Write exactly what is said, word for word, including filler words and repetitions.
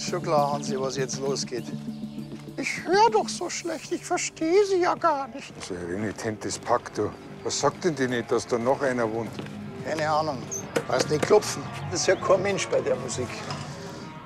Ist schon klar, Hansi, was jetzt losgeht. Ich höre doch so schlecht, ich verstehe Sie ja gar nicht. So ein renitentes Pack, du. Was sagt denn die nicht, dass da noch einer wohnt? Keine Ahnung. Brauchst nicht klopfen. Das hört kein Mensch bei der Musik.